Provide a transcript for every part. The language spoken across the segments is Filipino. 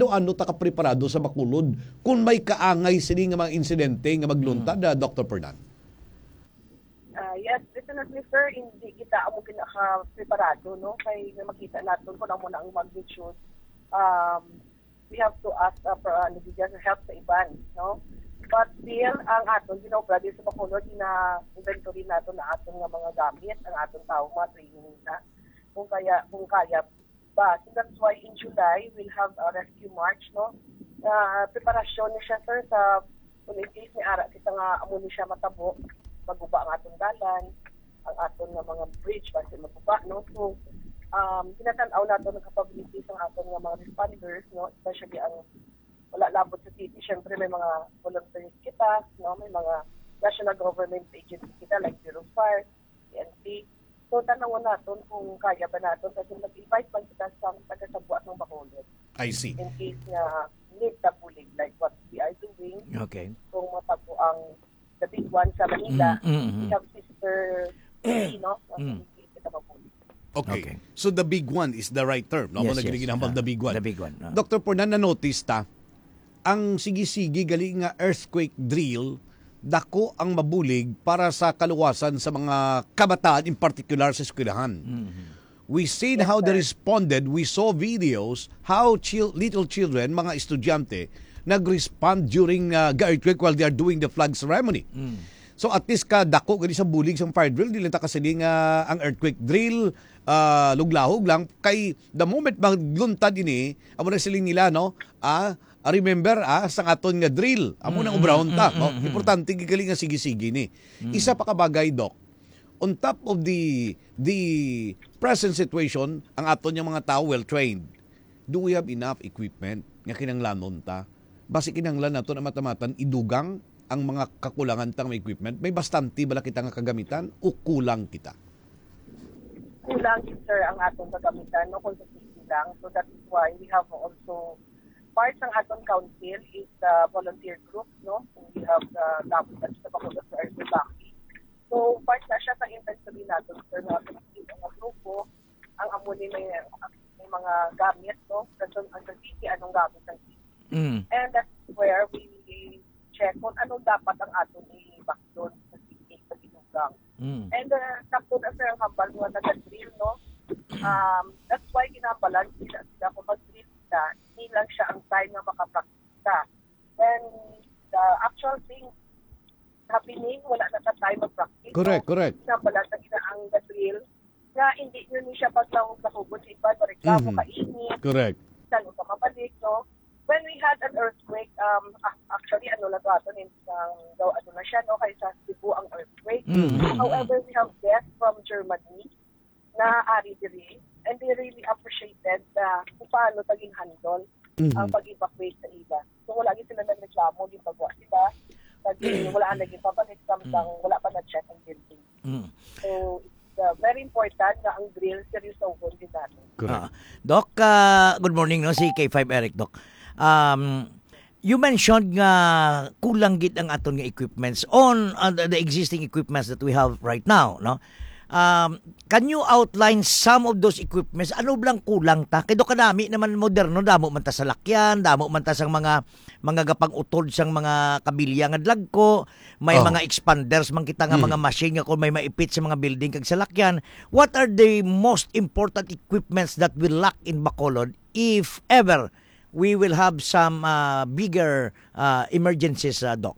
ano ta kapreparado sa Bacolod kung may kaangay sini nga mga insidente nga magluntad, Dr. Pernan? Yes, definitely sir, hindi kita amo pinaka-preparado, no? Kaya makita natin kung ano ang magnitude. We have to ask for help sa iban, no? But still, ang aton, ginobra din sa Bacolod, na-inventory natin na aton nga mga gamit, ang aton tao, mga training na, kung kaya ba. So that's why in July, we'll have a rescue march, no? Preparasyon niya siya, sir, sa kung in case may ara kita nga amo ni siya matabo, maguba ang atong dalan, ang aton nga mga bridge, kasi maguba, no? So, tinatanaw natin ang capabilities ng aton nga mga responders, no? Especially ang wala labot sa city. Siyempre may mga volunteers kita, no? May mga national government agency kita like Bureau of Fire, PNP. So, tanawin natin kung kaya ba natin kasi nag-invite man kita sa taga-sabuat ng Bacolod. I see. In case na need na pulig like what we are doing. Okay. Kung matabo ang the big one sa Manila, we have sister, no? Kita mapulig. Okay. So the big one is the right term. No? Yes, Naginambang the big one. The big one. Dr. Pernan, na-notice ta, ang sige-sige gali nga earthquake drill, dako ang mabulig para sa kaluwasan sa mga kabataan, in particular sa eskwelahan. We seen how they responded. We saw videos how little children, mga estudyante, nag-respond during earthquake while they are doing the flag ceremony. So at least dako gani sa bulig sa fire drill, dili ta kasi ang earthquake drill luglahog lang kay the moment magluntad ini amo na siling nila, no? Remember sa aton nga drill amo nang ubrahon ta, no? Importante gigali nga sige-sige ni. Isa pa ka bagay, Doc, on top of the present situation, ang aton nga mga tao well trained, do we have enough equipment nga kinanglanon ta? Basi kinanglan nato na matamatan idugang ang mga kakulangan tang equipment. May bastante bala kita nga kagamitan o kulang kita? Kulang, sir, ang atong kagamitan, no? Consistently lang. So that is why we have also parts ng atong council is the volunteer group, no? We have the Dapat sa Bacolod sa Erzubaki. So part na siya sa inventory natin, sir, na ang grupo, ang amuni may mga gamit, no? Kasi ang city, anong gamit ng city. And that's where we check kung anong dapat ang aton i-backload sa city, sa tinugang. And sakto na sir ang hambal mo nag-drill, no? That's why ginabalan sila kung mag-drill sila, hindi lang siya ang time na makapractice ka. Then the actual thing happening, wala na sa time mag-practice. Correct, no? correct. Ginabalan na gina ang drill na hindi nyo siya paglawag sa hubod sa iba, so reklamo kainit. Correct. Saan ka mabalik, no? When we had an earthquake, actually, ano na na siya, no, kaysa Cebu ang earthquake. However, we have guests from Germany na ari diri, and they really appreciated kung paano taging handle ang pag-evacuate sa iba. So, wala sila nagreklamo, di pagwa sila, wala naging pabalik, samtang wala pa na-check ang building. So, it's very important na ang drill, seryoso din natin. Doc, good morning, no? Si K5 Eric, Doc. You mentioned nga kulang gid ang aton nga equipments on the existing equipments that we have right now, no? Can you outline some of those equipments? Ano blang kulang ta? Kay do kadami naman moderno, damo man ta sa lakyan, damo man ta sang mga gapang utod sang mga kabilya nga dlagko, may mga expanders man kita nga mga machine nga kung may maipit sa mga building kag sa lakyan. What are the most important equipments that we lack in Bacolod if ever we will have some bigger emergencies, Doc?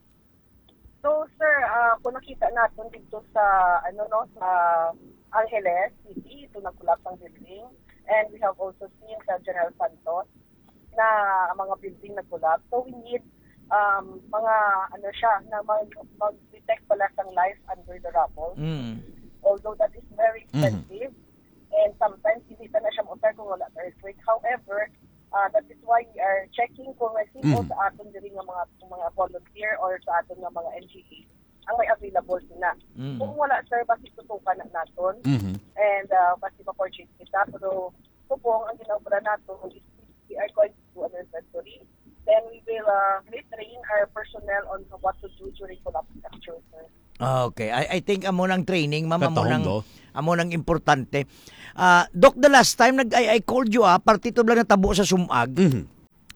So, sir, kung nakita natin dito sa, sa Angeles City, ito nag-collapse ang building. And we have also seen sa General Santos na mga building nag-collapse. So, we need mga, na mag-detect pala sang life under the rubble. Although that is very expensive. And sometimes, hindi na siya mo-sir kung wala earthquake. However, that is why we are checking kung may sino sa aton diri nga mga volunteer or sa aton nga mga NGA ang may available sila. Kung wala, sir, basi tutukan na naton and basi ma-purchase kita. Pero subong ang ginagawa nato is we are going to do an inventory. Then we will retrain our personnel on what to do during collapse structure, sir. Okay, I think amo nang training, ma'am, amo nang importante. Doc, the last time I called you, partito lang natabo sa sumag.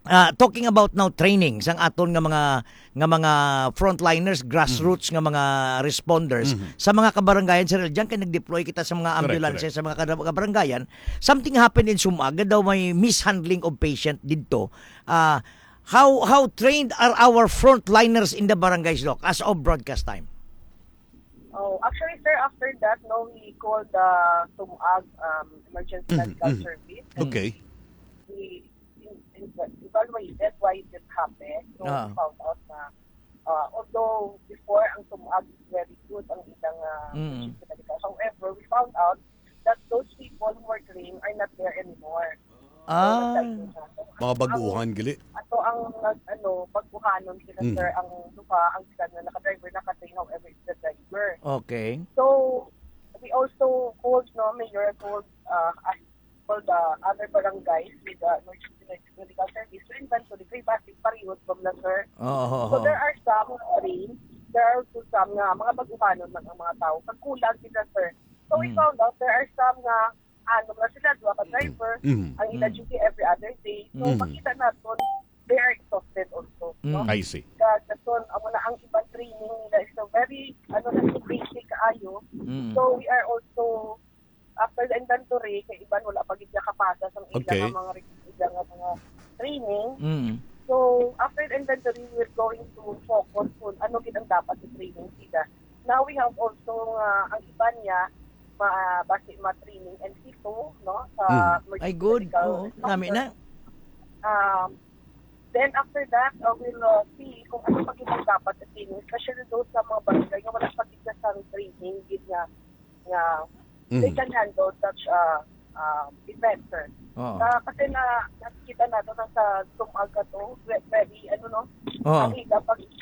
talking about now training sang aton nga mga frontliners, grassroots nga mga responders sa mga kabarangayan, sir, diyan kay nag-deploy kita sa mga ambulance sa mga kabarangayan. Something happened in Sumaga daw, may mishandling of patient didto. How trained are our frontliners in the barangays, Doc, as of broadcast time? Oh, actually, sir, after that, no, we called the Sumag Emergency Medical Service. Okay. We evaluated why it happened. So, we found out na although before ang Sumag is very good ang ilang emergency medical, however, we found out that those people who were trained are not there anymore. Mga baguhan, gali. Ato ang pagbuhanon sila, sir, ang lupa, ang sila na naka-driver, naka-train, however, it's the driver. Okay. So, we also called, Mayor called the other barangays with the emergency medical service to inventory, pre-basic parehot from the, sir. So, there are some trained, there are also some nga, mga baguhanon ng mga tao, pagkulang sila, sir. So, we found out there are some nga, na sila, duwa ka driver, ang ila duty every other day. So, makita natin, they are exhausted also. No? I see. Kasi, ang ibang training nila is so very, basic kaayo. So, we are also, after the inventory, kay iban, wala pag hindi kapasa sa ilang mga training. So, after the inventory, we're going to focus on ano gid ang dapat sa training sila. Now, we have also, ang iban niya, base ma-training NC2, no? Sa Ay, good. Oo, nami na. Then after that, we'll see kung ano pag-ibang dapat sa training, especially those sa mga barangay nga wala pag-ibang sa training, gid nga they can handle such events, sir. Kasi nakikita natin sa Sumaga to, very, ang ila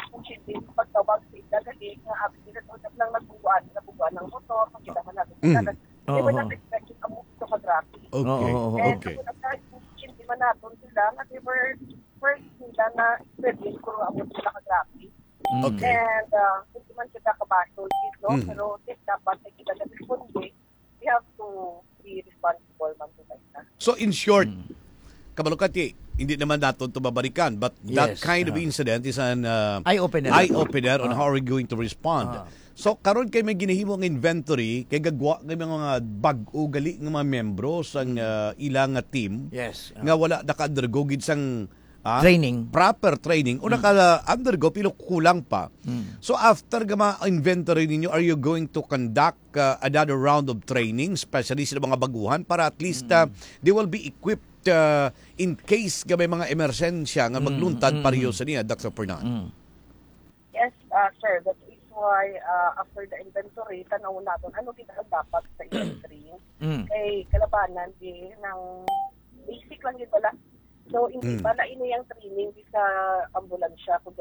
pagtawag sa ila, kasi nga abis nila lang nagbubuan ng motor, makita ka natin. They were not expecting a move to ka-traffic. Okay. And kung nagka-hindi man natin sila, kasi first nila na experience kung abot sila ka-traffic. Okay. And hindi man kita kabasol dito, pero dapat na kita na responde, we have to be responsible man to that. So in short, Kabalukati, hindi naman natin ito babalikan, but that kind of incident is an eye-opener on how we're going to respond. So karon kay may ginahimong inventory kay gagwa kay mga bag-o gali nga mga membro sang ilang team nga wala naka-undergo gid sang training, proper training o naka-undergo pero kulang pa. So after gama inventory ninyo, are you going to conduct another round of training, especially sa mga baguhan, para at least they will be equipped in case may mga emersensya nga magluntad pareho sa niya, Dr. Fernan? Yes, sir. That is why after the inventory, tanaw natin ano ginagawa dapat sa inventory. Kay kalabanan din ng basic lang din pala. So, hindi pala ini yung training sa ambulansya kung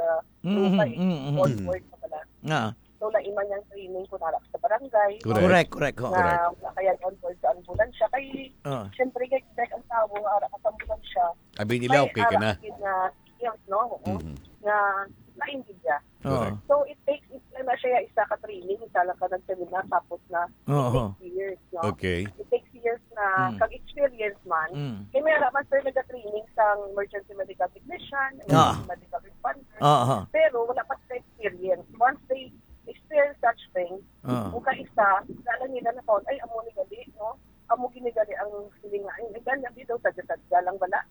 on-board na pala. So, laiman yung training kung harap sa barangay. Correct. Na kaya on-board sa ambulansya. Kaya, siyempre, kaya ang tao nga harap sa ambulansya. Abay nila, okay ka na. Skills, no? Na naintindiya. So, it takes na siya isa ka-training, isa lang ka nag-seminar, tapos na it takes years, no? Okay. It takes years na kag-experience man. Kaya may araman, sir, nag-training sa emergency medical technician, emergency medical responder, pero wala pa sa experience. Once they experience such things, kung ka-isa, lalang nila na found, ay, amo ni gali, no? Amo ginigali ang silingain. Ay, ganyan dito, sadya-sadya lang wala.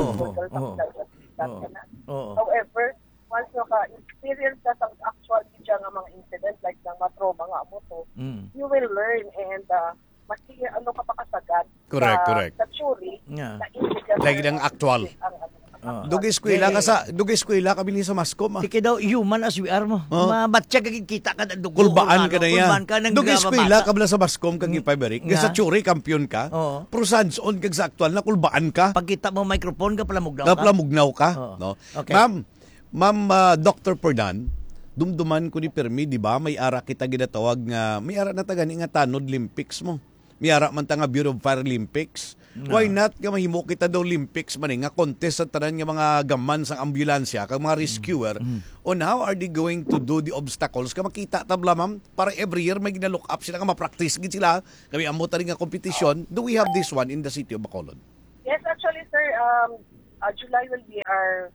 However, once ka-experience ka sa actual dyan nga mga incident like ng matroma nga mo to, you will learn and masiya ano ka pa kasagad sa theory na lagi ng actual. Dugay-eskwela kami ni sa Mascom. Sige daw, human as we are mo. Mabatya kita ka na dugo. Kulbaan ka na yan. Dugay-eskwela ka sa Mascom kag ipaberik. Nga sa theory, kampiyon ka. Pero sanson kag sa actual na kulbaan ka. Pagkita mo microphone ka, palamugnaw ka. No? Okay. Ma'am Dr. Fernan, dumduman ko ni Permi, di ba? May ara kita ginatawag nga, may ara na tagani nga tanod Olympics mo. May ara man ta nga Bureau of Fire Olympics. Why not nga mahimo kita daw Olympics man nga contest sa tanan nga mga gaman sa ambulansya kag mga rescuer on how are they going to do the obstacles ka makita tabla ma'am para every year may gina-look up sila nga ma-practice gid sila kami amo ta rin nga competition. Do we have this one in the city of Bacolod? Yes, actually, sir, July will be our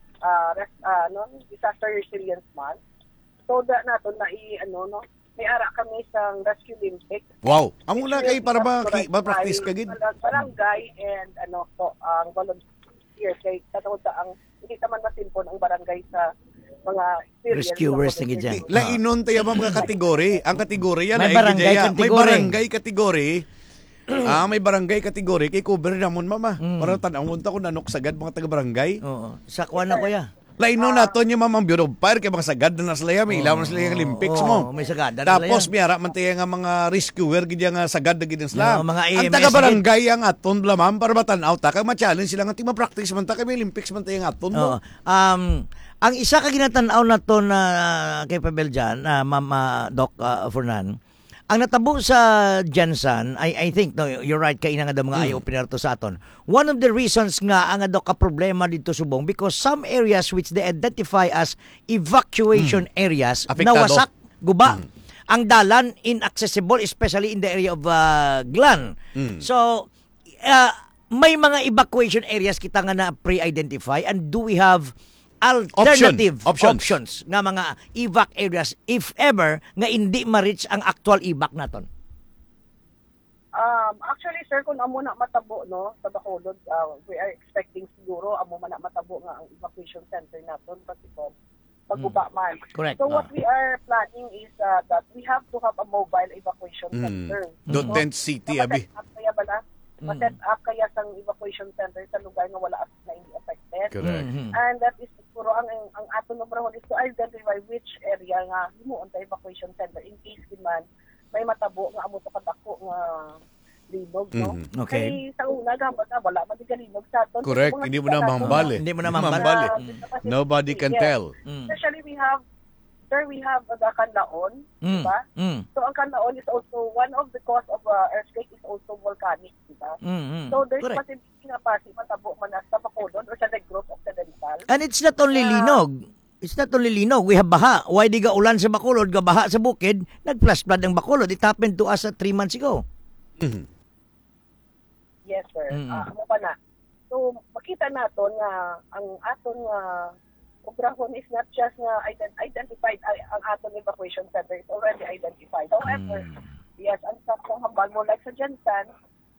disaster resilience month. So nato na may ara kami sa Rescue Olympics. Wow. Amo na kay para ma-practice ka gid. Barangay and ang volunteers kay katawag ang hindi naman masimpon ang barangay sa mga rescuers na gidyan. Lainon tayo mga kategory. Ang kategory yan may barangay kategory. May barangay kategory. May barangay kategory kay cover namon mama. Para tan-awon ta ko nanok sagad mga taga-barangay. Oo. Sa kuan na kuya. Lainon naton yung mamang Bureau of Fire kay mga sagad na sila may ilaw na sila yung Olympics mo. May sagad na tapos miyara man tayo nga mga rescuer gid nga sagad na gid sila. Mga ang taga-barangay ang aton lamang para matanaw ta kay ma-challenge sila nga ma-practice man ta kay may Olympics man tayo nga aton mo. Ang isa ka ginatanaw na to na kay Pabel dyan, Mama Doc Fernan, ang natabo sa Jensen, I think, no, you're right, kaina nga daw mga eye-opener to sa aton. One of the reasons nga ang daw ka problema dito subong because some areas which they identify as evacuation areas Apektado. nawasak, guba. Ang dalan inaccessible, especially in the area of Glan. So, may mga evacuation areas kita nga na pre-identify and do we have alternative options nga mga evac areas if ever nga hindi ma-reach ang actual evac naton? Actually, sir, kung amo na matabo sa Bacolod, we are expecting siguro amo man na matabo nga ang evacuation center naton kasi pagguba man. Correct. So what we are planning is that we have to have a mobile evacuation center. Do tent city abi. Ma-set up kaya sang evacuation center sa lugar nga wala na hindi affected. Correct. And that is puro ang ato number one is to identify which area nga himuon ta evacuation center in case man may matabo nga amo to kadako nga linog, no? Okay. Kay sa una gambot wala man di linog sa aton. Correct, hindi mo na mambal eh. Hindi mo na mambal. Nobody can tell. Especially we have the Canlaon, diba? So ang Canlaon is also one of the cause of earthquake is also volcanic, diba? So there's possibility nga pa si matabo man sa Bacolod or sa Negros Occidental. And it's not only linog. It's not only linog. We have baha. Why di ga ulan sa Bacolod, ga baha sa bukid, nag-flash flood ang Bacolod. It happened to us 3 months ago. Yes, sir. Ano pa na? So makita naton nga ang aton nga obrahon is not just nga identified ang aton evacuation center is already identified. However, yes, ang sakong hambal mo like sa Jensen,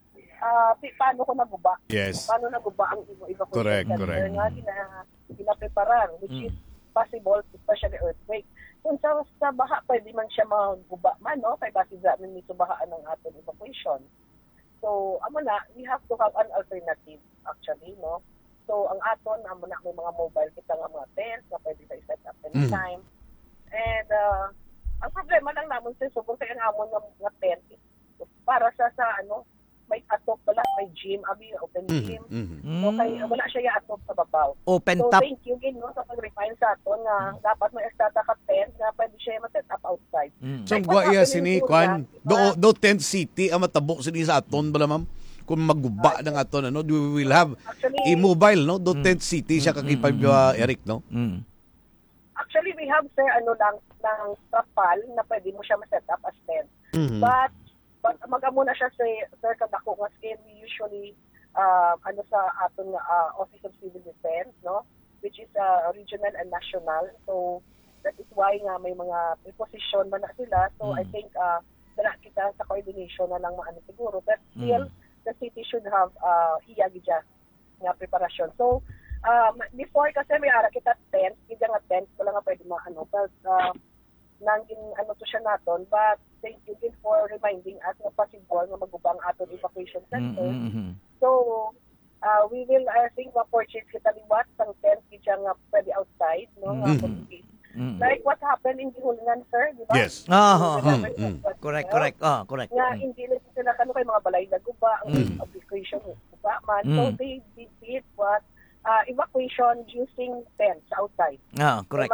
paano ko naguba? Yes. Paano naguba ang evacuation center correct. nga ginapreparan, which is possible, especially earthquake. Kung sa baha, pwede man siya maguba man, no? Kaya basi namin nito bahaan ng aton evacuation. So, we have to have an alternative, actually, no? So, ang aton, may mga mobile kita nga mga tents na pwede tayo set up anytime. And, ang problema lang naman sa subong sa amon ng mga tent is para sa may atop pala, may gym, open gym. So, wala siya atop sa babaw. Open so, top. thank you, sa pag-refine sa aton na dapat may estata ka tent na pwede siya ma-set up outside. So, gwa iya sini, Kwan, do tent city, ang matabok sini sa aton bala, ma'am? Kung magguba ng aton, we will have i-mobile, no? Do tent city siya kakipag Eric, no? Actually, we have, sir, ng trapal na pwede mo siya ma-set up as tent. But mag-amo na siya, sir, kadako nga scale, we usually, sa aton Office of Civil Defense, no? Which is regional and national. So, that is why nga may mga preposition man na sila. So, I think, dala kita sa coordination na lang maano siguro. But still, the city should have iyagidya nga preparasyon. So, before kasi may ara kita tent, hindi nga tent, wala nga pwede but nangin to siya naton, but thank you din for reminding us na possible nga magubang aton evacuation center. So, we will, I think, ma-purchase kita liwat ng tent, hindi nga pwede outside, no? Like what happened in Dihulngan, sir, di ba? Yes. Correct. Correct. Nga, hindi lang sila kay mga balay na guba, evacuation guba man. So, they did what? Evacuation using tents outside. Correct.